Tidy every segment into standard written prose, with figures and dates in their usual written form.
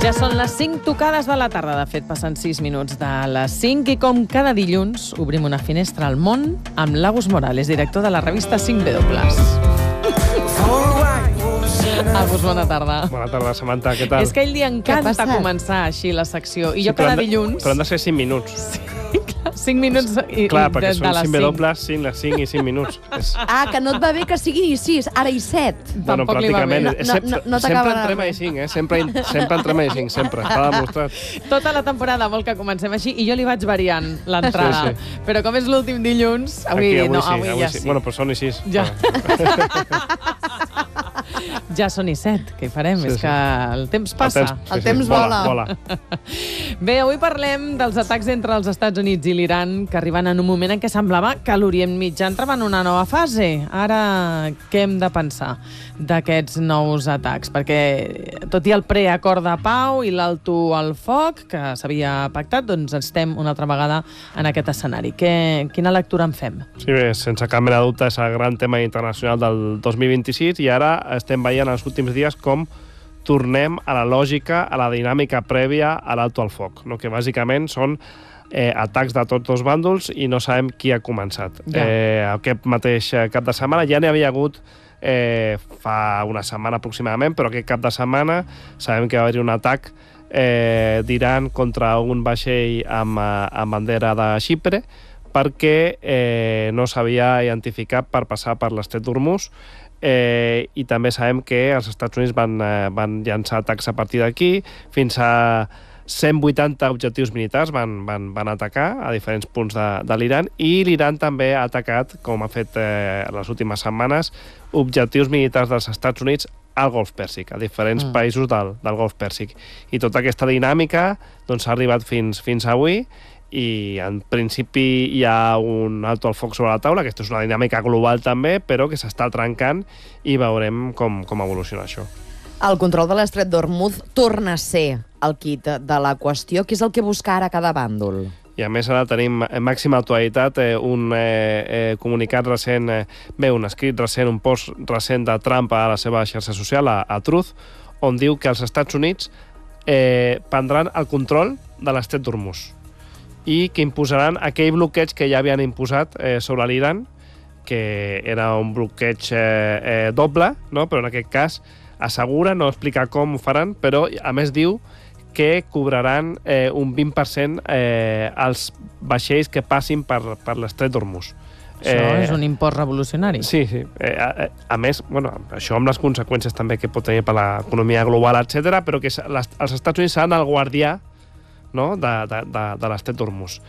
Ja són les 5 tocades de la tarda. De fet, passen 6 minuts de les 5 i com cada dilluns obrim una finestra al món amb l'Agus Morales, director de la revista 5W. Agus, bona tarda. Bona tarda, Samantha, què tal? És que a ell li encanta començar així la secció. I jo cada dilluns... Però han de ser 5 minuts. Sí, clar, 5 minuts clar, perquè són 5W, 5 les 5 i 5 minuts. Ah, que no et va bé que siguin i 6, ara i 7. Bueno, Tampoc li va bé. pràcticament. Sempre entrem a 5, eh? Sempre entrem a 5, sempre. Està demostrat. Tota la temporada vol que comencem així i jo li vaig variant l'entrada. Sí. Però com és l'últim dilluns, avui ja sí. Bueno, però són i 6. Ja. Ja són i 7, què hi farem? Sí, És que el temps passa. El temps vola. Bé, avui parlem dels atacs entre els Estats Units i l'Iran que arriben en un moment en què semblava que l'Orient Mitjà entrava en una nova fase. Ara, què hem de pensar d'aquests nous atacs? Perquè, tot i el preacord de pau i l'alto al foc que s'havia pactat, doncs estem una altra vegada en aquest escenari. Quina lectura en fem? Sí, bé, sense cap mena de dubte és el gran tema internacional del 2026 i ara estem veient en els últims dies com tornem a la lògica, a la dinàmica prèvia a l'alto al foc, no? Que bàsicament són atacs de tots dos bàndols i no sabem qui ha començat. Aquest mateix cap de setmana ja n'hi havia hagut fa una setmana aproximadament, però aquest cap de setmana sabem que va haver-hi un atac d'Iran contra un vaixell amb bandera de Xipre perquè no s'havia identificat per passar per l'estret d'Hormuz. I també sabem que els Estats Units van llançar atacs a partir d'aquí, fins a 180 objectius militars van atacar a diferents punts de l'Iran, i l'Iran també ha atacat, com ha fet les últimes setmanes, objectius militars dels Estats Units al Golf Pèrsic, a diferents països del Golf Pèrsic. I tota aquesta dinàmica doncs, ha arribat fins avui, i en principi hi ha un alto al foc sobre la taula. Aquesta és una dinàmica global també, però que s'està trencant i veurem com evoluciona això. El control de l'estret d'Hormuz torna a ser el quid de la qüestió. Què és el que busca ara cada bàndol? I a més ara tenim en màxima actualitat un comunicat recent, un escrit recent, un post recent de Trump a la seva xarxa social, a Truth, on diu que els Estats Units prendran el control de l'estret d'Hormuz i que imposaran aquell bloqueig que ja havien imposat sobre l'Iran, que era un bloqueig doble, no? Però en aquest cas assegura, no explica com ho faran, però a més diu que cobraran un 20% als vaixells que passin per l'estret d'Hormuz. Això és un impost revolucionari. Sí. A més, això amb les conseqüències també que pot tenir per l'economia global, etc., però que els Estats Units seran el guardià, no? de l'estret d'Hormuz.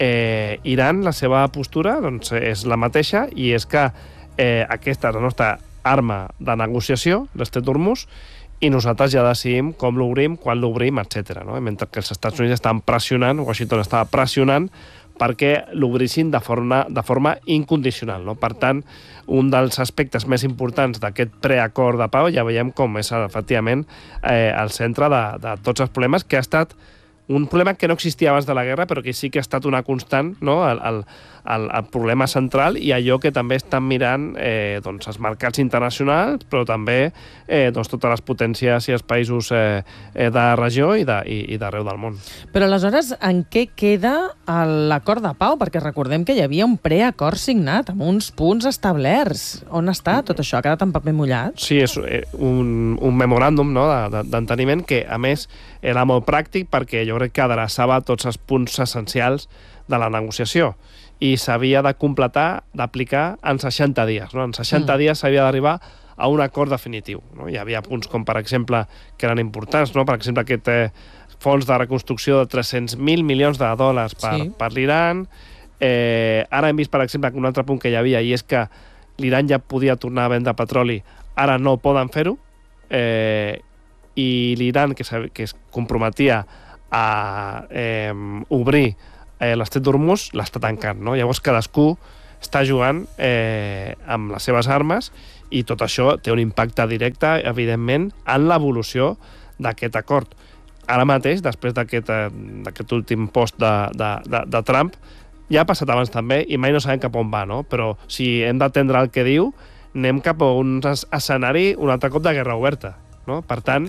Iran, la seva postura doncs, és la mateixa, i és que aquesta és la nostra arma de negociació, l'estret d'Hormuz, i nosaltres ja decidim com l'obrim, quan l'obrim, etc. No? Mentre que els Estats Units estan pressionant, Washington estava pressionant perquè l'obrissin de forma incondicional. No? Per tant, un dels aspectes més importants d'aquest preacord de pau ja veiem com és efectivament el centre de tots els problemes, que ha estat un problema que no existia abans de la guerra, però que sí que ha estat una constant, no? El problema central, i allò que també estan mirant doncs, els mercats internacionals, però també doncs, totes les potències i els països de la regió i d'arreu del món. Però aleshores, en què queda l'acord de pau? Perquè recordem que hi havia un preacord signat amb uns punts establerts. On està tot això? Ha quedat en paper mullat? Sí, és un memoràndum, no? d'enteniment que, a més, era molt pràctic perquè jo crec que adreçava tots els punts essencials de la negociació i s'havia de completar, d'aplicar en 60 dies. No? En 60 dies s'havia d'arribar a un acord definitiu. No? Hi havia punts com, per exemple, que eren importants, no? Per exemple, aquest fons de reconstrucció de 300.000 milions de dòlars per l'Iran. Ara hem vist, per exemple, un altre punt que hi havia, i és que l'Iran ja podia tornar a vendre petroli, ara no poden fer-ho, i l'Iran, que es comprometia a obrir l'estret d'Hormuz, l'està tancant. No? Llavors cadascú està jugant amb les seves armes, i tot això té un impacte directe, evidentment, en l'evolució d'aquest acord. Ara mateix, després d'aquest últim post de Trump, ja ha passat abans també, i mai no sabem cap on va, no? Però si hem d'atendre el que diu, anem cap a un escenari un altre cop de guerra oberta. No? Per tant,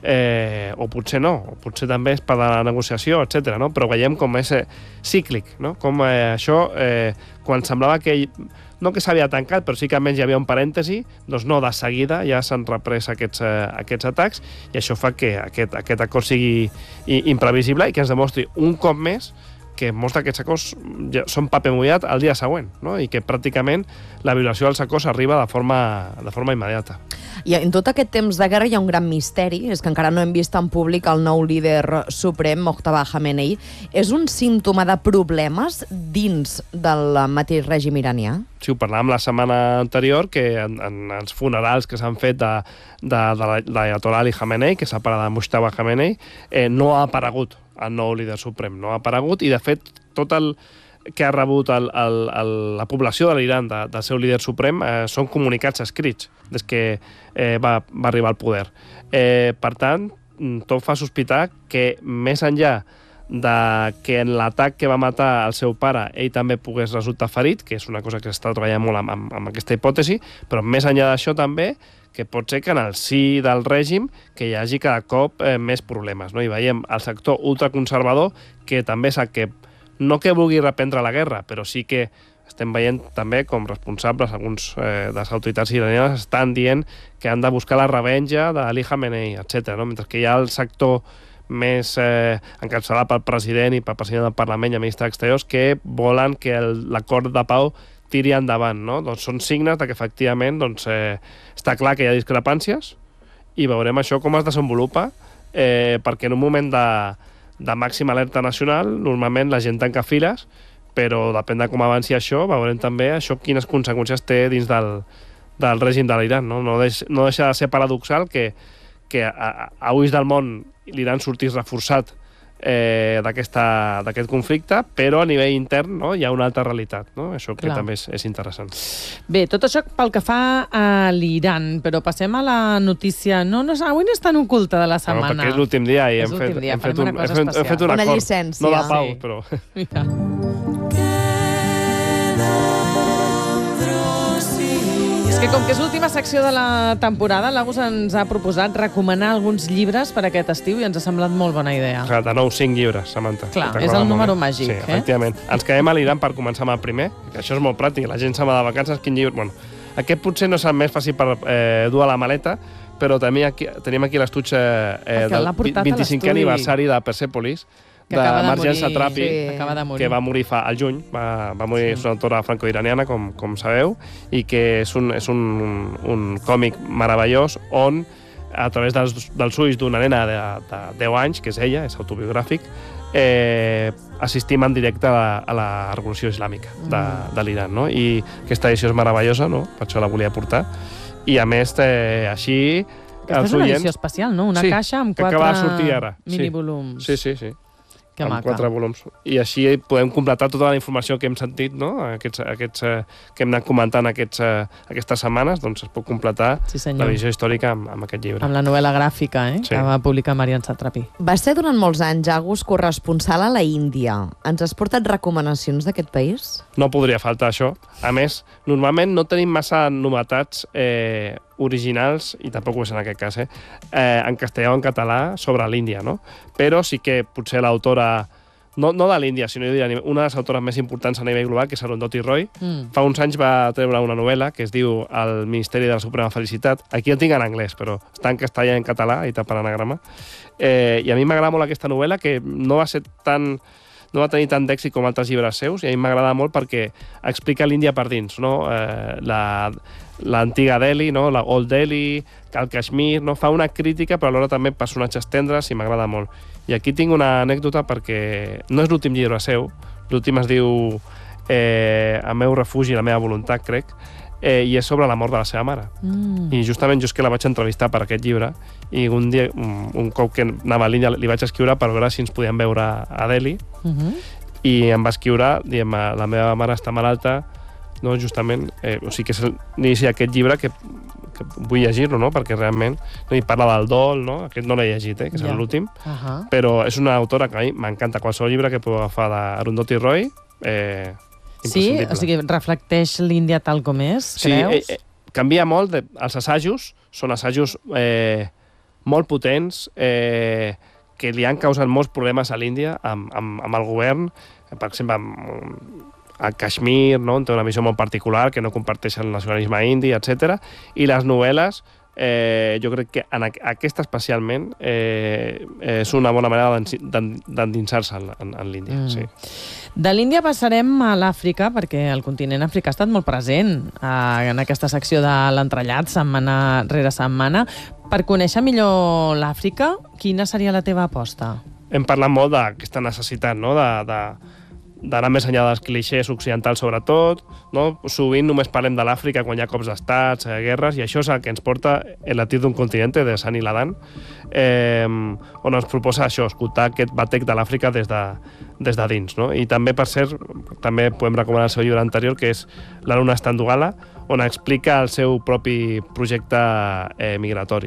o potser no, o potser també és per la negociació, etc. No? Però veiem com és cíclic, no? Com això, quan semblava que no que s'havia tancat, però sí que almenys hi havia un parèntesi, doncs no, de seguida ja s'han reprès aquests atacs, i això fa que aquest acord sigui imprevisible i que ens demostri un cop més que molts d'aquests acords ja són paper mullat el dia següent, no? I que pràcticament la violació dels acords arriba de forma immediata. I en tot aquest temps de guerra hi ha un gran misteri, és que encara no hem vist en públic el nou líder suprem, Mojtaba Khamenei. És un símptoma de problemes dins del mateix règim iranià? Sí, ho parlàvem la setmana anterior, que en els funerals que s'han fet de l'Ayatollah Ali Khamenei, que s'ha parat de Mojtaba Khamenei, no ha aparegut el nou líder suprem, no ha aparegut, i de fet tot el que ha rebut la població de l'Iran del seu líder suprem són comunicats escrits des que va arribar al poder. Per tant, tot fa sospitar que més enllà de que en l'atac que va matar el seu pare ell també pogués resultar ferit, que és una cosa que s'està treballant molt amb aquesta hipòtesi, però més enllà d'això també que pot ser que en el si del règim que hi hagi cada cop més problemes, no? I veiem el sector ultraconservador que també sap que no que vulgui reprendre la guerra, però sí que estem veient també com responsables, alguns de les autoritats iranianes estan dient que han de buscar la revenja d'Ali Khamenei, etc. No? Mentre que hi ha el sector més encapçalat pel president i pel president del Parlament i el ministre d'Exteriors que volen que l'acord de pau tiri endavant, no? Doncs són signes de que efectivament està clar que hi ha discrepàncies i veurem això com es desenvolupa perquè en un moment de màxima alerta nacional normalment la gent tanca files, però depèn de com avanci això, veurem també això quines conseqüències té dins del règim de l'Iran. No deixa de ser paradoxal que a ulls del món l'Iran sortís reforçat d'aquest conflicte, però a nivell intern hi ha una altra realitat. No? Això que també és interessant. Bé, tot això pel que fa a l'Iran, però passem a la notícia... avui no és tan oculta de la setmana. Perquè és l'últim dia i hem fet un acord. Llicència. No de pau, però... Mira. Que com que és l'última secció de la temporada, l'Agus ens ha proposat recomanar alguns llibres per aquest estiu i ens ha semblat molt bona idea. De nou 5 llibres, Samantha. Clar, és el número màgic. Sí, efectivament. Ens quedem a l'Iran per començar amb el primer, que això és molt pràctic. La gent se'n va de vacances, quin llibre... Bueno, aquest potser no és el més fàcil per dur a la maleta, però tenim aquí l'estuig del 25è aniversari de Persepolis, de Marjane Satrapi, que va morir al juny, va morir, és una autora franco-iraniana, com sabeu, i que és un còmic meravellós on, a través dels ulls d'una nena de 10 anys, que és ella, és autobiogràfic, assistim en directe a la revolució islàmica de l'Iran, no? I aquesta edició és meravellosa, no? Per això la volia portar. I a més, així... Aquesta és una edició especial, no? Una caixa amb 4 minivolums. Sí. Amb 4 volums. I així podem completar tota la informació que hem sentit, no? Aquests que hem anat comentant aquestes setmanes, doncs es pot completar la visió històrica amb aquest llibre. Amb la novel·la gràfica, que va publicar Marjane Satrapi. Va ser durant molts anys, Agus, corresponsal a la Índia. Ens has portat recomanacions d'aquest país? No podria faltar això. A més, normalment no tenim massa novetats originals, i tampoc ho és en aquest cas, en castellà o en català sobre l'Índia, no? Però sí que potser l'autora, no de l'Índia, sinó jo diria una de les autores més importants a nivell global, que és Arundhati Roy, fa uns anys va treure una novel·la que es diu El Ministeri de la Suprema Felicitat. Aquí el tinc en anglès, però està en castellà i en català, i per anagrama. I a mi m'agrada molt aquesta novel·la, que no va tenir tant d'èxit com altres llibres seus, i a mi m'agrada molt perquè explica l'Índia per dins, no? L'antiga Delhi, no? La Old Delhi, el Kashmir, no? Fa una crítica, però alhora també personatges tendres, i m'agrada molt. I aquí tinc una anècdota perquè no és l'últim llibre seu, l'últim es diu El meu refugi i la meva voluntat, crec, i és sobre la mort de la seva mare. I justament jo és que la vaig entrevistar per aquest llibre, i un dia, un cop que anava a l'Índia, li vaig escriure per veure si ens podíem veure a Delhi, i em va escriure, diem, la meva mare està malalta, no, justament, o sigui que és l'inici d'aquest llibre que vull llegir-lo, no? Perquè realment hi parla del dol, no? Aquest no l'he llegit, que és l'últim, però és una autora que a mi m'encanta. Qualsevol llibre que puc agafar d'Arundhati Roy, sí? O sigui, reflecteix l'Índia tal com és, creus? Sí, canvia molt. Els assajos són assajos molt potents, que li han causat molts problemes a l'Índia amb el govern, per exemple, a Kashmir, no? Té una visió molt particular, que no comparteix el nacionalisme indi, etc. I les novel·les, jo crec que aquesta especialment és una bona manera d'endinsar-se en l'Índia. Sí. De l'Índia passarem a l'Àfrica, perquè el continent africà ha estat molt present en aquesta secció de l'entrellat, setmana rere setmana. Per conèixer millor l'Àfrica, quina seria la teva aposta? Hem parlat molt d'aquesta necessitat, no? D'anar més enllà dels clixés occidentals, sobretot, no? Sovint només parlem de l'Àfrica quan hi ha cops d'estats, guerres, i això és el que ens porta El latir d'un continente, de Sani Ladan, on ens proposa això, escoltar aquest batec de l'Àfrica des de dins, no? I també, per cert, també podem recomanar el seu llibre anterior, que és La luna està en Dugala, on explica el seu propi projecte migratori.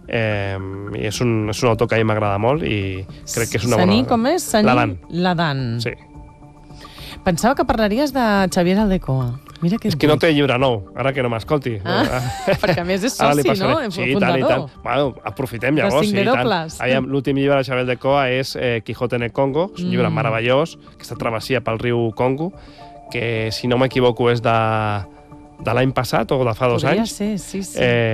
I és un autor que a mi m'agrada molt i crec que és una bona... Sani, com és? Sani Ladan. Sí. Pensava que parlaries de Xavier Aldecoa. Mira que és que no té llibre nou, ara que no m'escolti. Perquè a més és soci, no? Sí, fundador. I tant. Bueno, aprofitem llavors. Sí, l'últim llibre de Xavier Aldecoa és Quijote en el Congo, és un llibre meravellós, aquesta travessia pel riu Congo, que, si no m'equivoco, és de l'any passat o de fa 2 anys. Podria ser, sí.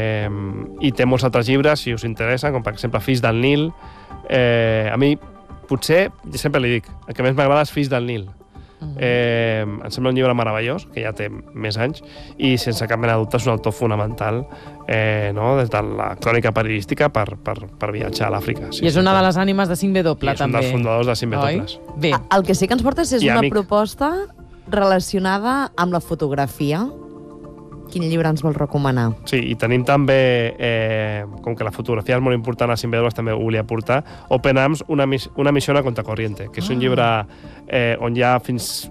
I té molts altres llibres, si us interessen, com per exemple Fills del Nil. A mi, potser, sempre li dic, el que més m'agrada és Fills del Nil. Em sembla un llibre meravellós, que ja té més anys, i sense cap mena de dubte és un autor fonamental, no? Des de la crònica periodística per viatjar a l'Àfrica. I és una de les ànimes de 5W, també. És un dels fundadors de 5W. Bé. El que sí que ens portes és una proposta relacionada amb la fotografia. Quin llibre ens vols recomanar? Sí, i tenim també, com que la fotografia és molt important a 5W, també ho volia portar, Open Arms, una missió a contracorriente, que és un llibre on hi ha fins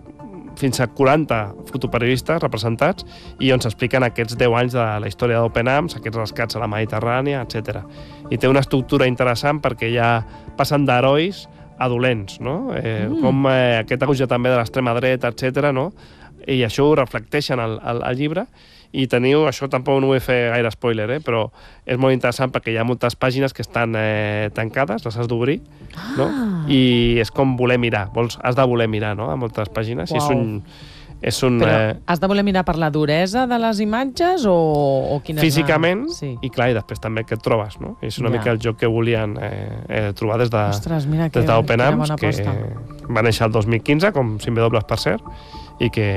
a 40 fotoperiodistes representats i on s'expliquen aquests 10 anys de la història d'Open Arms, aquests rescats a la Mediterrània, etc. I té una estructura interessant perquè ja passen d'herois a dolents, no? Com aquest auge també de l'extrema dreta, etc. No? I això ho reflecteixen al llibre. I teniu, això tampoc no vull fer gaire spoiler, però és molt interessant perquè hi ha moltes pàgines que estan tancades, les has d'obrir, no? I és com voler mirar, has de voler mirar, no?, a moltes pàgines. Wow. Però has de voler mirar per la duresa de les imatges o quina físicament, és la... i clar, i després també què et trobes, no? És una mica el joc que volien trobar des d'Open Arms, que va néixer el 2015, com 5W, per cert, i que...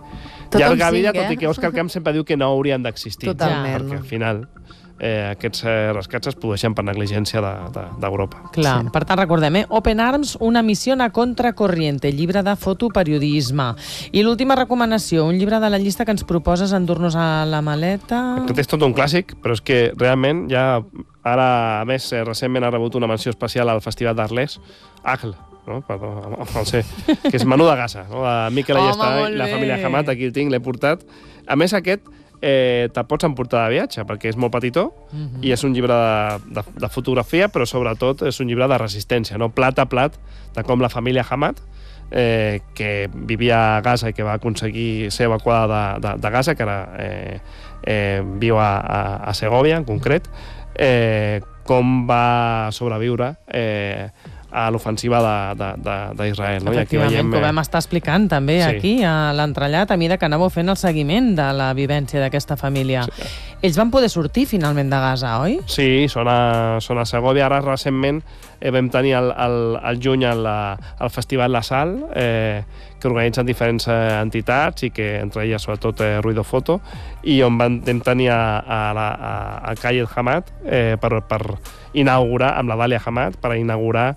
llarga vida, tot i que Òscar Camps sempre diu que no haurien d'existir. Totalment. Perquè al final aquests rescats es produeixen per negligència d'Europa. Clar, per tant, recordem, Open Arms, una missió a contracorriente, llibre de fotoperiodisme. I l'última recomanació, un llibre de la llista que ens proposes endur-nos a la maleta... Aquest és tot un clàssic, però és que realment ja... Ara, a més, recentment ha rebut una menció especial al Festival d'Arles, Agle, no? Perdó, no sé, que és Menú de Gaza, no? De Miquel Ayestà i la família Hamat, aquí el tinc, l'he portat. A més, aquest te'l pots emportar de viatge, perquè és molt petitó i és un llibre de fotografia, però sobretot és un llibre de resistència, no? Plat a plat, de com la família Hamat, que vivia a Gaza i que va aconseguir ser evacuada de Gaza, que ara viu a Segòvia, en concret, com va sobreviure a l'ofensiva d'Israel. No? Efectivament, que ho vam estar explicant també aquí, a l'entrellat, a mesura que anàveu fent el seguiment de la vivència d'aquesta família. Sí. Ells van poder sortir finalment de Gaza, oi? Sí, són a Segòvia. Ara recentment vam tenir al juny el Festival La Sal, que organitzen diferents entitats i que entre elles sobretot Ruido Foto, i on vam tenir a Kayed Hamad per inaugurar, amb la Dàlia Hamad, per inaugurar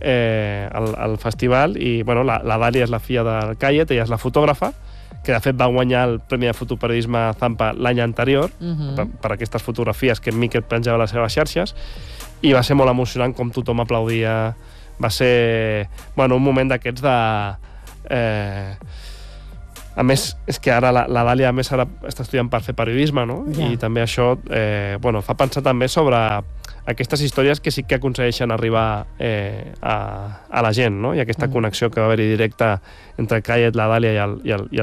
el festival. I bueno, la Dàlia és la filla del Kayed, ella és la fotògrafa, que de fet va guanyar el Premi de Fotoperiodisme Zampa l'any anterior per aquestes fotografies que Miquel penjava a les seves xarxes, i va ser molt emocionant com tothom aplaudia. Va ser un moment d'aquests de... A més, és que ara la Dàlia a més ara està estudiant per fer periodisme, no? I també això fa pensar també sobre aquestes històries que sí que aconsegueixen arribar a la gent, no? I aquesta connexió que va haver-hi directa entre Kayed, la Dàlia i el